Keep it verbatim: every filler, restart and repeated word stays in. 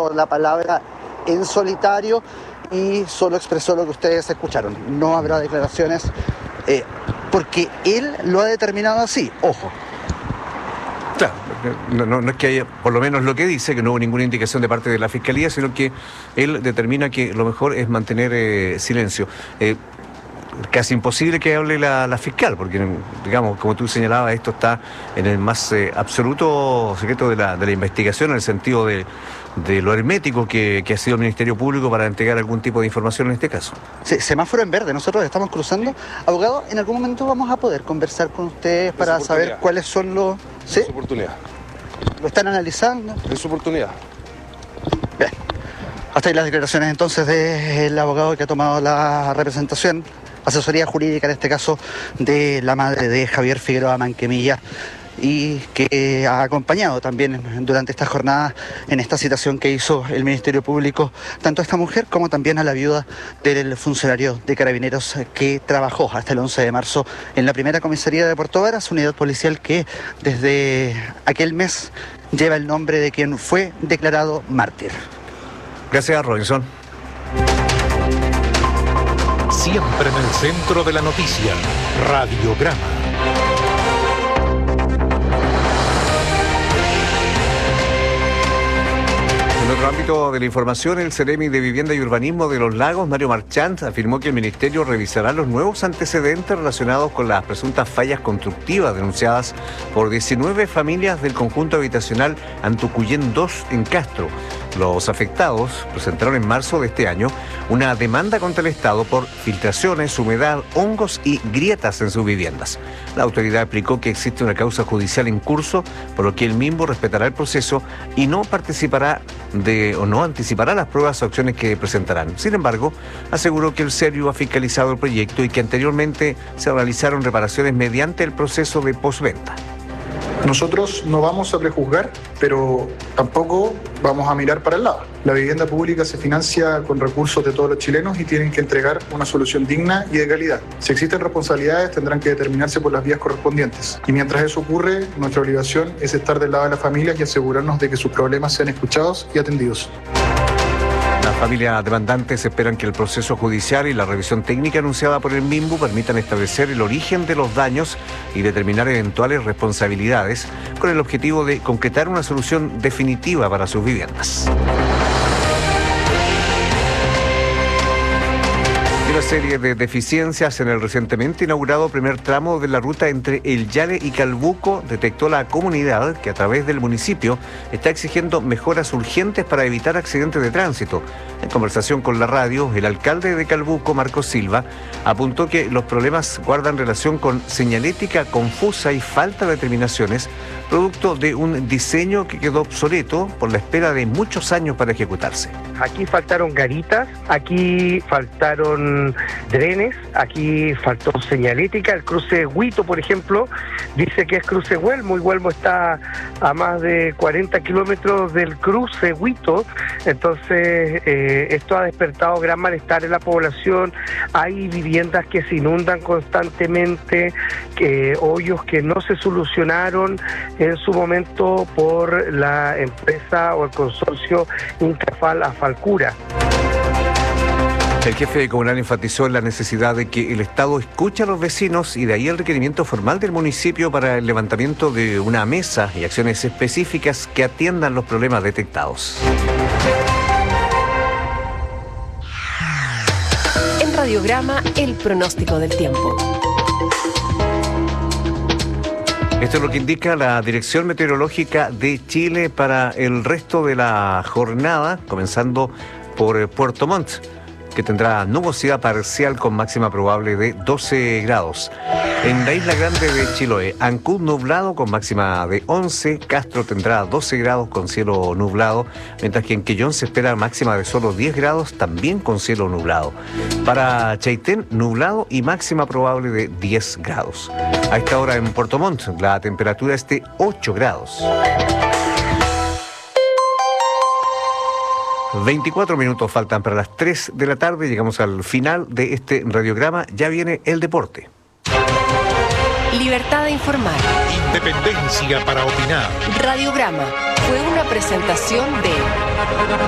tomó la palabra en solitario y solo expresó lo que ustedes escucharon. No habrá declaraciones eh, porque él lo ha determinado así, ojo. Claro, no, no, no es que haya, por lo menos lo que dice, que no hubo ninguna indicación de parte de la Fiscalía, sino que él determina que lo mejor es mantener eh, silencio. Eh, casi imposible que hable la, la fiscal, porque, digamos, como tú señalabas, esto está en el más eh, absoluto secreto de la, de la investigación, en el sentido de, de lo hermético que, que ha sido el Ministerio Público para entregar algún tipo de información en este caso. Sí, semáforo en verde, nosotros estamos cruzando. Abogado, en algún momento vamos a poder conversar con ustedes para saber cuáles son los... ¿Sí? Es su oportunidad. ¿Lo están analizando? Es su oportunidad. Bien. Hasta ahí las declaraciones entonces del abogado que ha tomado la representación, asesoría jurídica en este caso, de la madre de Javier Figueroa Manquemilla, y que ha acompañado también durante esta jornada en esta citación que hizo el Ministerio Público, tanto a esta mujer como también a la viuda del funcionario de Carabineros que trabajó hasta el once de marzo en la primera comisaría de Puerto Varas, unidad policial que desde aquel mes lleva el nombre de quien fue declarado mártir. Gracias, Robinson. Siempre en el centro de la noticia, Radiograma. En otro ámbito de la información, el Ceremi de Vivienda y Urbanismo de Los Lagos, Mario Marchant, afirmó que el Ministerio revisará los nuevos antecedentes relacionados con las presuntas fallas constructivas denunciadas por diecinueve familias del conjunto habitacional Antucuyén dos en Castro. Los afectados presentaron en marzo de este año una demanda contra el Estado por filtraciones, humedad, hongos y grietas en sus viviendas. La autoridad explicó que existe una causa judicial en curso, por lo que el mismo respetará el proceso y no participará de o no anticipará las pruebas o acciones que presentarán. Sin embargo, aseguró que el Ceremi ha fiscalizado el proyecto y que anteriormente se realizaron reparaciones mediante el proceso de postventa. Nosotros no vamos a prejuzgar, pero tampoco vamos a mirar para el lado. La vivienda pública se financia con recursos de todos los chilenos y tienen que entregar una solución digna y de calidad. Si existen responsabilidades, tendrán que determinarse por las vías correspondientes. Y mientras eso ocurre, nuestra obligación es estar del lado de las familias y asegurarnos de que sus problemas sean escuchados y atendidos. Las familias demandantes esperan que el proceso judicial y la revisión técnica anunciada por el MIMBU permitan establecer el origen de los daños y determinar eventuales responsabilidades, con el objetivo de concretar una solución definitiva para sus viviendas. Una serie de deficiencias en el recientemente inaugurado primer tramo de la ruta entre El Yale y Calbuco detectó la comunidad que a través del municipio está exigiendo mejoras urgentes para evitar accidentes de tránsito. En conversación con la radio, el alcalde de Calbuco, Marcos Silva, apuntó que los problemas guardan relación con señalética confusa y falta de terminaciones, producto de un diseño que quedó obsoleto por la espera de muchos años para ejecutarse. Aquí faltaron garitas, aquí faltaron drenes, aquí faltó señalética. El cruce Huito, por ejemplo, dice que es cruce Huelmo, y Huelmo está a más de cuarenta kilómetros del cruce Huito. Entonces eh, esto ha despertado gran malestar en la población. Hay viviendas que se inundan constantemente, que, hoyos que no se solucionaron en su momento por la empresa o el consorcio Incafal Afalcura. El jefe comunal enfatizó en la necesidad de que el Estado escuche a los vecinos y de ahí el requerimiento formal del municipio para el levantamiento de una mesa y acciones específicas que atiendan los problemas detectados. En Radiograma, el pronóstico del tiempo. Esto es lo que indica la Dirección Meteorológica de Chile para el resto de la jornada, comenzando por Puerto Montt, que tendrá nubosidad parcial con máxima probable de doce grados. En la Isla Grande de Chiloé, Ancud nublado con máxima de once, Castro tendrá doce grados con cielo nublado, mientras que en Quellón se espera máxima de solo diez grados, también con cielo nublado. Para Chaitén, nublado y máxima probable de diez grados. A esta hora en Puerto Montt, la temperatura es de ocho grados. veinticuatro minutos faltan para las tres de la tarde. Llegamos al final de este radiograma. Ya viene el deporte. Libertad de informar. Independencia para opinar. Radiograma fue una presentación de